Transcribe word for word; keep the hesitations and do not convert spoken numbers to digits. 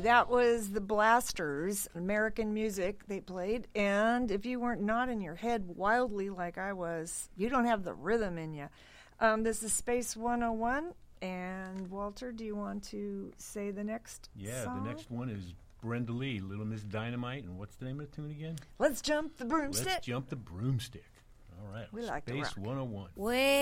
that was the Blasters, American music they played. And if you weren't nodding your head wildly like I was, you don't have the rhythm in you. Um, this is Space one oh one. And, Walter, do you want to say the next Yeah, song? the next one is Brenda Lee, Little Miss Dynamite. And what's the name of the tune again? Let's Jump the Broomstick. Let's Jump the Broomstick. All right. We like to Space rock. one oh one. Way